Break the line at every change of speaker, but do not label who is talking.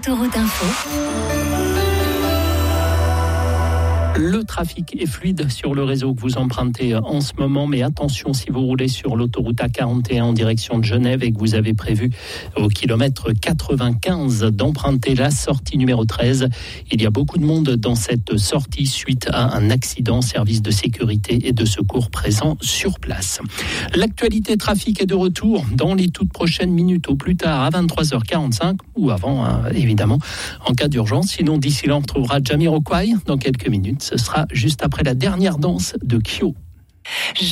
Autoroute Info.
Le trafic est fluide sur le réseau que vous empruntez en ce moment, mais attention si vous roulez sur l'autoroute A41 en direction de Genève et que vous avez prévu au kilomètre 95 d'emprunter la sortie numéro 13. Il y a beaucoup de monde dans cette sortie suite à un accident. Service de sécurité et de secours présent sur place. L'actualité trafic est de retour dans les toutes prochaines minutes, au plus tard à 23h45 ou avant, évidemment, en cas d'urgence. Sinon, d'ici là, on retrouvera Jamiroquai dans quelques minutes. Ce sera juste après la dernière danse de Kyo.